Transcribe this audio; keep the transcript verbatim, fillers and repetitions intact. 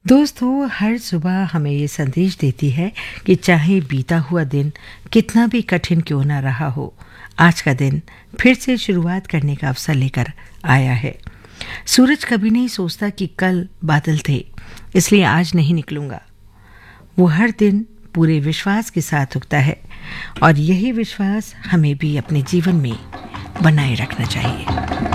दोस्तों, हर सुबह हमें ये संदेश देती है कि चाहे बीता हुआ दिन कितना भी कठिन क्यों ना रहा हो, आज का दिन फिर से शुरुआत करने का अवसर लेकर आया है। सूरज कभी नहीं सोचता कि कल बादल थे, इसलिए आज नहीं निकलूंगा। वो हर दिन पूरे विश्वास के साथ उगता है और यही विश्वास हमें भी अपने जीवन में बनाए रखना चाहिए।